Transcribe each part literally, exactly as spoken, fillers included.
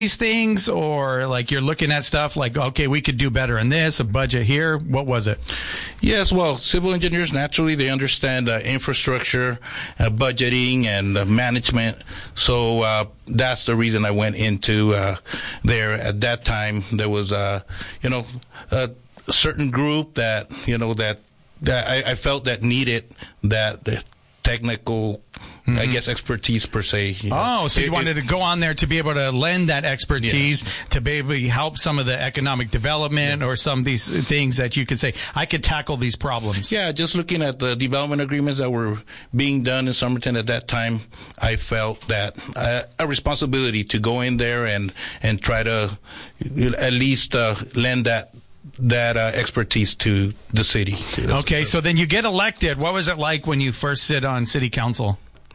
these things, or like you're looking at stuff like, okay, we could do better in this, a budget here? What was it? Yes, well, civil engineers, naturally, they understand uh, infrastructure, uh, budgeting, and uh, management. So uh, that's the reason I went into uh, there. At that time, there was, uh, you know, a certain group that, you know, that, that I, I felt that needed that technical, mm-hmm. I guess, expertise per se. You know. Oh, so you it, wanted it, to go on there to be able to lend that expertise, yes. to be able to help some of the economic development, yeah. or some of these things that you could say, I could tackle these problems. Yeah, just looking at the development agreements that were being done in Somerton at that time, I felt that uh, a responsibility to go in there and, and try to at least uh, lend that that uh, expertise to the city. Okay, so then you get elected. What was it like when you first sit on city council?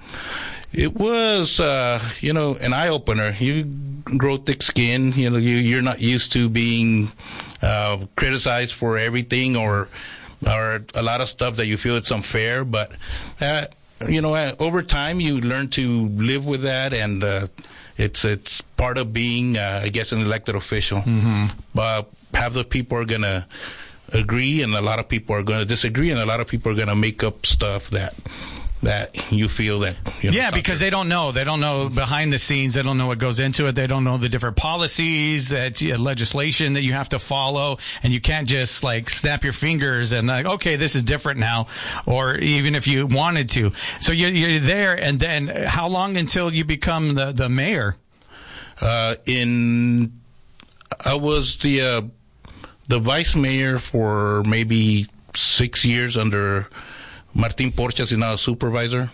It was, uh, you know, an eye-opener. You grow thick skin. You know, you, you're not used to being uh, criticized for everything, or or a lot of stuff that you feel it's unfair. But, uh, you know, uh, over time you learn to live with that, and uh, it's it's part of being, uh, I guess, an elected official. Mm-hmm. Uh, half the people are going to agree, and a lot of people are going to disagree, and a lot of people are going to make up stuff that that you feel that, you know, yeah, because they don't know. They don't know behind the scenes. They don't know what goes into it. They don't know the different policies, that uh, legislation that you have to follow, and you can't just like snap your fingers and like, okay, this is different now, or even if you wanted to. So you're, you're there, and then how long until you become the the mayor? Uh, in I was the uh, the vice mayor for maybe six years under Martin Porchas, is now a supervisor.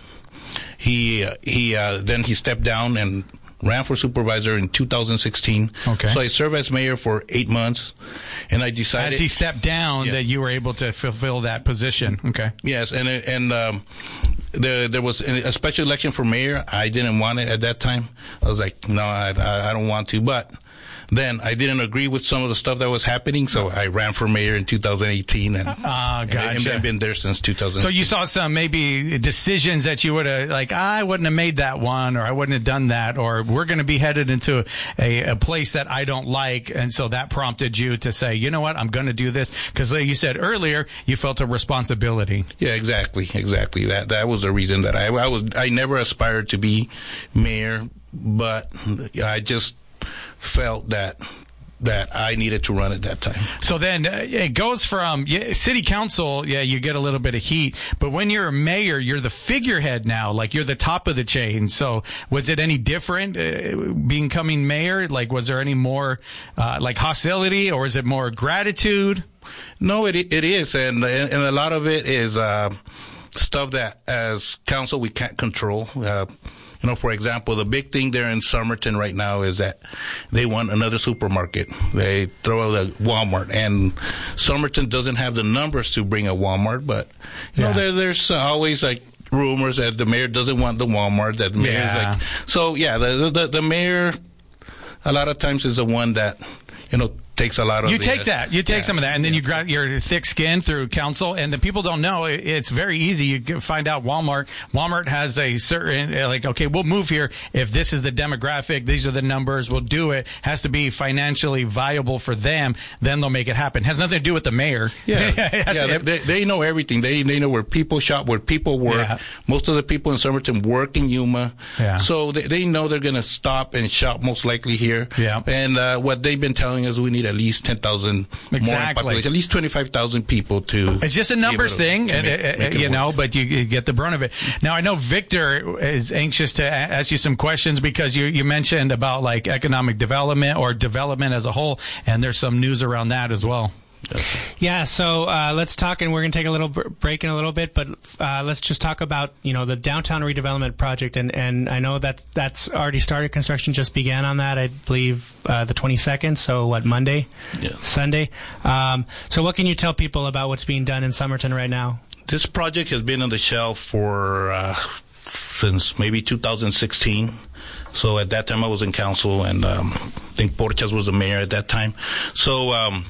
He uh, he uh, then he stepped down and ran for supervisor in two thousand sixteen. Okay. So I served as mayor for eight months, and I decided as he stepped down, yeah. that you were able to fulfill that position. Okay. Yes, and and um, there there was a special election for mayor. I didn't want it at that time. I was like, no, I I, I don't want to, but. Then I didn't agree with some of the stuff that was happening, so I ran for mayor in two thousand eighteen, and, uh, gotcha. and I've been there since two thousand. So you saw some maybe decisions that you would have, like, I wouldn't have made that one, or I wouldn't have done that, or we're going to be headed into a, a place that I don't like, and so that prompted you to say, you know what, I'm going to do this, because like you said earlier, you felt a responsibility. Yeah, exactly, exactly. That that was the reason that I, I was I never aspired to be mayor, but I just felt that that I needed to run at that time. So then uh, it goes from yeah, city council, yeah, you get a little bit of heat, but when you're a mayor, you're the figurehead now, like you're the top of the chain. So was it any different uh, becoming mayor? Like, was there any more uh, like hostility, or is it more gratitude? No, it it is, and and a lot of it is uh, stuff that as council we can't control. Uh, You know, for example, the big thing there in Somerton right now is that they want another supermarket. They throw out a Walmart, and Somerton doesn't have the numbers to bring a Walmart, but, you yeah. know, there, there's always, like, rumors that the mayor doesn't want the Walmart, that the mayor's yeah. like... So, yeah, the, the, the mayor, a lot of times, is the one that, you know, takes a lot of you the, take that you take yeah, some of that, and then yeah. you got your thick skin through council, and the people don't know, it's very easy. You can find out Walmart Walmart has a certain, like, okay, we'll move here if this is the demographic, these are the numbers, we'll do it. Has to be financially viable for them, then they'll make it happen. Has nothing to do with the mayor. Yeah, yeah they, they, they know everything. They they know where people shop, where people work. Yeah. Most of the people in Somerton work in Yuma, yeah. so they, they know they're going to stop and shop most likely here. Yeah. And uh, what they've been telling us, we need at least ten thousand exactly. more, at least twenty-five thousand people to. It's just a numbers to, thing, to and, make, make you know, but you, you get the brunt of it. Now, I know Victor is anxious to ask you some questions, because you, you mentioned about like economic development or development as a whole, and there's some news around that as well. Yeah, so uh, let's talk, and we're going to take a little break in a little bit, but uh, let's just talk about, you know, the downtown redevelopment project, and, and I know that's that's already started. Construction just began on that, I believe, uh, the twenty-second, so what, Monday? Yeah. Sunday? Um, so what can you tell people about what's being done in Somerton right now? This project has been on the shelf for uh, since maybe two thousand sixteen. So at that time I was in council, and um, I think Porchas was the mayor at that time. So um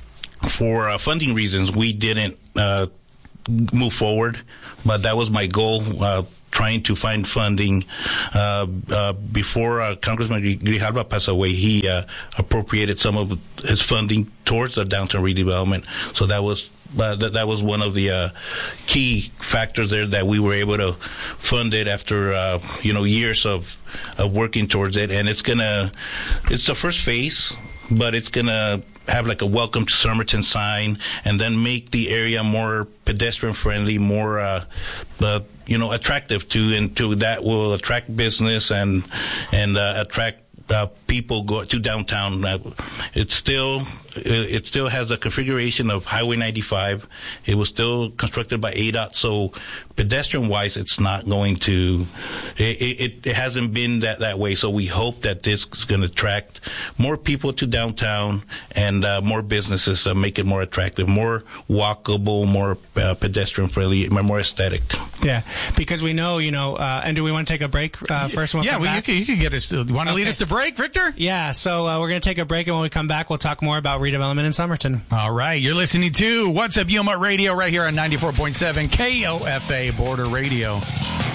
for uh, funding reasons, we didn't uh, move forward, but that was my goal. Uh, trying to find funding. Uh, uh, before uh, Congressman Grijalva passed away, he uh, appropriated some of his funding towards the downtown redevelopment. So that was uh, that, that was one of the uh, key factors there that we were able to fund it after uh, you know years of of working towards it. And it's gonna it's the first phase, but it's gonna have like a welcome to Somerton sign, and then make the area more pedestrian friendly, more uh, uh, you know attractive to, and to that will attract business and and uh, attract uh, people go to downtown. Uh, it's still it still has a configuration of Highway ninety-five. It was still constructed by A D O T, so pedestrian wise, it's not going to. It, it, it hasn't been that, that way. So we hope that this is going to attract more people to downtown and uh, more businesses, uh, make it more attractive, more walkable, more uh, pedestrian friendly, more aesthetic. Yeah, because we know, you know. Uh, and do we want to take a break uh, first? Yeah, well, you can, you can get us. Want to okay. lead us to break, Victor? Yeah. So uh, we're going to take a break, and when we come back, we'll talk more about redevelopment in Somerton. All right, you're listening to What's Up Yuma Radio right here on ninety-four point seven K O F A Border Radio.